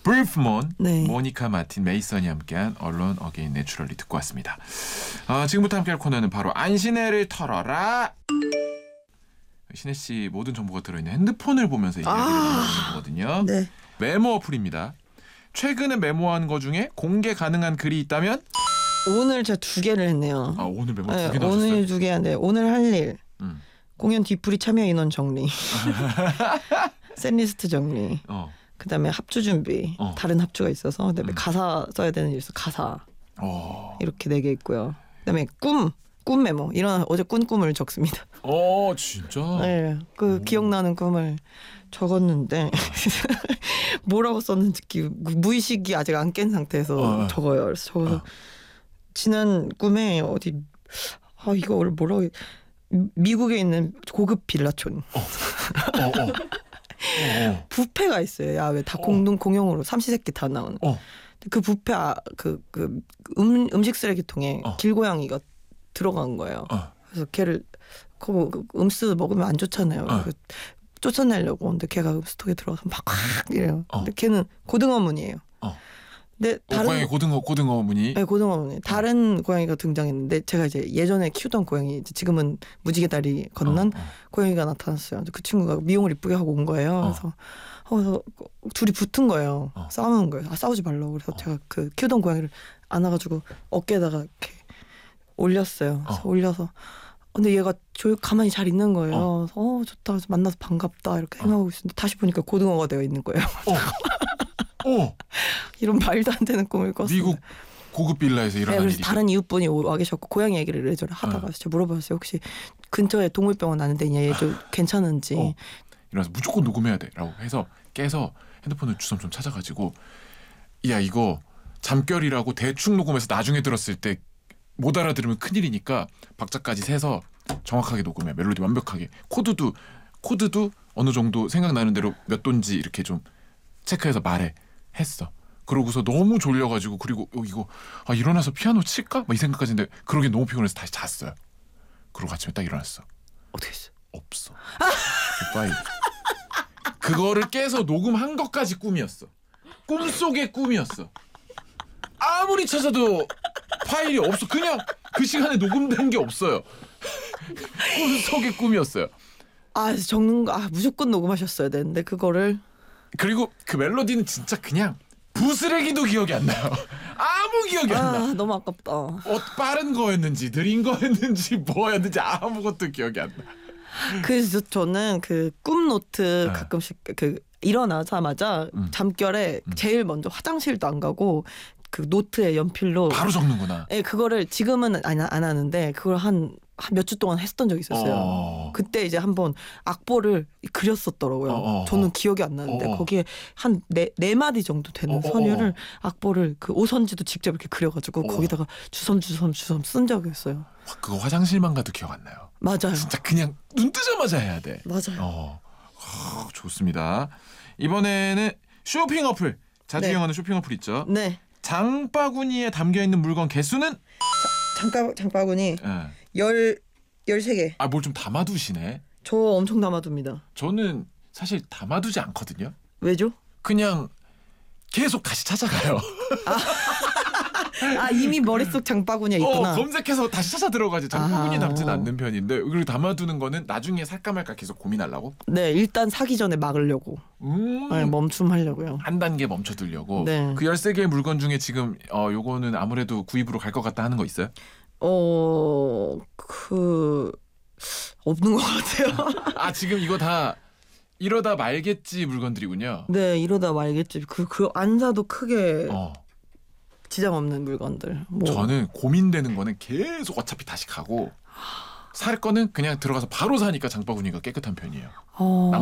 브루프몬, 네. 모니카 마틴, 메이선이 함께한 언론 어게인 내추럴리 듣고 왔습니다. 지금부터 함께할 코너는 바로 안신혜를 털어라. 신혜 씨 모든 정보가 들어있는 핸드폰을 보면서 이야기를 나누는 거거든요. 네. 메모 어플입니다. 최근에 메모한 거 중에 공개 가능한 글이 있다면? 오늘 제가 2개를 했네요. 오늘 메모 2개 네, 넣으셨어요? 오늘 2개. 오늘 할 일. 공연 뒤풀이 참여 인원 정리. 셋리스트 정리. 그다음에 합주 준비. 다른 합주가 있어서 그다음에 가사 써야 되는 일 있어. 가사. 이렇게 4개 있고요. 그다음에 꿈 메모. 어제 꾼 꿈을 적습니다. 진짜? 네. 기억나는 꿈을 적었는데 뭐라고 썼는지 무의식이 아직 안 깬 상태에서 적어요. 그래서 적어서 지난 꿈에 이거 뭐라고 미국에 있는 고급 빌라촌. 뷔페가 있어요. 야외 다 공용으로 삼시세끼 다 나오는. 그 뷔페 음식 쓰레기통에 길고양이가 들어간 거예요. 그래서 걔를 음수 먹으면 안 좋잖아요. 쫓아내려고. 근데 걔가 음수통에 들어가서 막 이래요. 근데 걔는 고등어문이에요. 근데 고양이 고등어문이. 네, 고등어문이. 다른 고양이가 등장했는데 제가 이제 예전에 키우던 고양이, 지금은 무지개 다리 건넌 고양이가 나타났어요. 그 친구가 미용을 이쁘게 하고 온 거예요. 그래서 둘이 붙은 거예요. 싸우는 거예요. 싸우지 말라고. 그래서 제가 그 키우던 고양이를 안아가지고 어깨에다가 이렇게 올렸어요. 그래서 올려서 근데 얘가 가만히 잘 있는 거예요. 그래서 좋다. 그래서 만나서 반갑다 이렇게 생각하고 있었는데 다시 보니까 고등어가 되어 있는 거예요. 이런 말도 안 되는 꿈을 꿨어요. 미국 고급 빌라에서 일어난 그래서 일이. 다른 이웃분이 와 계셨고 고양이 얘기를 이래저래 하다가 제가 물어봤어요. 혹시 근처에 동물병원 아는 데 있냐? 얘 좀 괜찮은지. 이러면서 무조건 녹음해야 돼 라고 해서 깨서 핸드폰을 주섬주섬 찾아가지고 야 이거 잠결이라고 대충 녹음해서 나중에 들었을 때 못 알아들으면 큰일이니까 박자까지 세서 정확하게 녹음해. 멜로디 완벽하게. 코드도 어느 정도 생각나는 대로 몇 돈지 이렇게 좀 체크해서 말해. 했어. 그러고서 너무 졸려가지고 그리고 이거 일어나서 피아노 칠까? 막 이 생각까지 했는데 그러기 너무 피곤해서 다시 잤어요. 그러고 아침에 딱 일어났어. 어떻게 했어? 없어. 굿바이. 그거를 깨서 녹음한 것까지 꿈이었어. 꿈속의 꿈이었어. 아무리 찾아도 파일이 없어. 그냥 그 시간에 녹음된 게 없어요. 꿈속의 꿈이었어요. 적는 거 무조건 녹음하셨어야 되는데 그거를. 그리고 그 멜로디는 진짜 그냥 부스레기도 기억이 안 나요. 아무 기억이 안 나. 너무 아깝다. 빠른 거였는지 느린 거였는지 뭐였는지 아무것도 기억이 안 나. 그래서 저는 그 꿈 노트 가끔씩 일어나자마자 잠결에 제일 먼저 화장실도 안 가고 그 노트에 연필로 바로 적는구나. 네, 그거를 지금은 안 하는데 그걸 한 몇 주 동안 했었던 적이 있었어요. 그때 이제 한번 악보를 그렸었더라고요. 저는 기억이 안 나는데 거기에 한 네 마디 정도 되는 선율을 악보를 그 오선지도 직접 이렇게 그려가지고 거기다가 주섬 쓴 적이 있어요. 그거 화장실만 가도 기억 안 나요. 맞아요. 진짜 그냥 눈 뜨자마자 해야 돼. 맞아요. 좋습니다. 이번에는 쇼핑 어플. 자주 이용하는 쇼핑 어플 있죠. 네. 장바구니에 담겨있는 물건 개수는? 장바구니 13개. 뭘 좀 담아두시네. 저 엄청 담아둡니다. 저는 사실 담아두지 않거든요. 왜죠? 그냥 계속 다시 찾아가요. 이미 머릿속 장바구니에 있구나. 검색해서 다시 찾아 들어가지. 장바구니에 담지는 않는 편인데 그리고 담아두는 거는 나중에 살까 말까 계속 고민하려고. 네, 일단 사기 전에 막으려고. 멈춤하려고요. 한 단계 멈춰두려고. 네. 그 13개의 물건 중에 지금 요거는 아무래도 구입으로 갈 것 같다 하는 거 있어요? 없는 것 같아요. 지금 이거 다 이러다 말겠지 물건들이군요. 네, 이러다 말겠지. 안 사도 크게 지장 없는 물건들. 저는 고민되는 거는 계속 어차피 다시 가고 살 거는 그냥 들어가서 바로 사니까 장바구니가 깨끗한 편이에요.